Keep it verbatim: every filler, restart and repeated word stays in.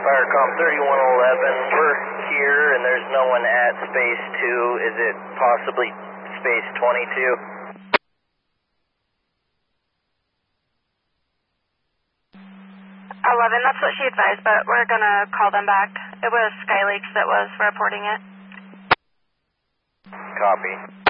Firecom thirty-one eleven, we're here and there's no one at space two. Is it possibly space twenty-two? eleven, that's what she advised, but we're going to call them back. It was Skyleaks that was reporting it. Copy.